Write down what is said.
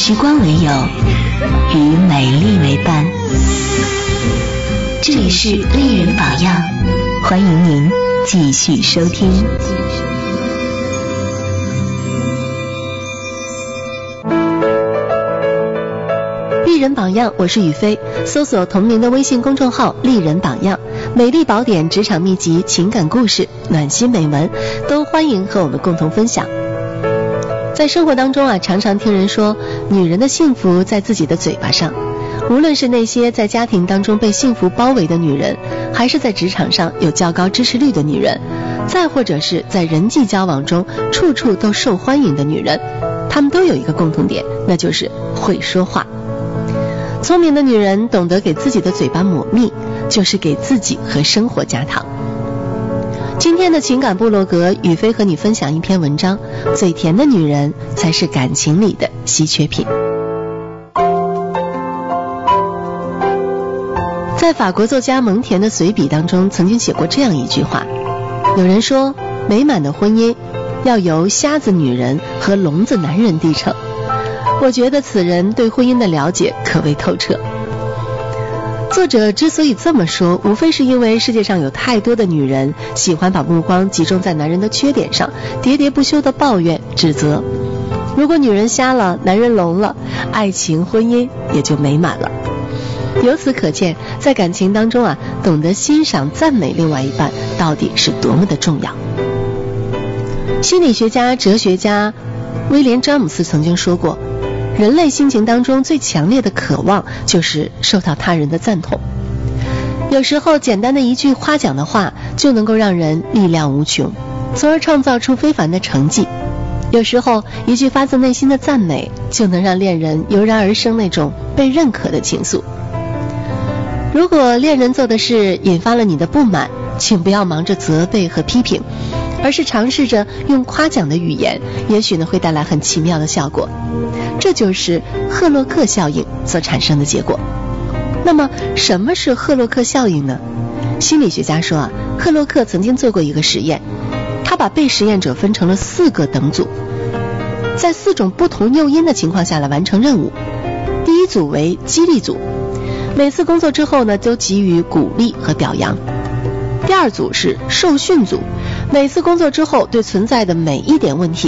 时光为友，与美丽为伴。这里是丽人榜样，欢迎您继续收听。 丽人榜样，我是雨飞，搜索同名的微信公众号丽人榜样，美丽宝典、职场秘籍、情感故事、暖心美文，都欢迎和我们共同分享。在生活当中常常听人说，女人的幸福在自己的嘴巴上。无论是那些在家庭当中被幸福包围的女人，还是在职场上有较高支持率的女人，再或者是在人际交往中处处都受欢迎的女人，她们都有一个共同点，那就是会说话。聪明的女人懂得给自己的嘴巴抹蜜，就是给自己和生活加糖。今天的情感部落格，雨飞和你分享一篇文章，嘴甜的女人才是感情里的稀缺品。在法国作家蒙恬的随笔当中曾经写过这样一句话，有人说，美满的婚姻要由瞎子女人和聋子男人缔成。我觉得此人对婚姻的了解可谓透彻。作者之所以这么说，无非是因为世界上有太多的女人喜欢把目光集中在男人的缺点上，喋喋不休地抱怨指责。如果女人瞎了，男人聋了，爱情婚姻也就美满了。由此可见，在感情当中懂得欣赏赞美另外一半到底是多么的重要。心理学家、哲学家威廉·詹姆斯曾经说过，人类心情当中最强烈的渴望就是受到他人的赞同。有时候简单的一句夸奖的话就能够让人力量无穷，从而创造出非凡的成绩。有时候一句发自内心的赞美就能让恋人油然而生那种被认可的情愫。如果恋人做的事引发了你的不满，请不要忙着责备和批评，而是尝试着用夸奖的语言，也许会带来很奇妙的效果。这就是赫洛克效应所产生的结果。那么什么是赫洛克效应呢？心理学家说赫洛克曾经做过一个实验，他把被实验者分成了4个等组，在4种不同诱因的情况下来完成任务。第一组为激励组，每次工作之后都给予鼓励和表扬。第二组是受训组，每次工作之后对存在的每一点问题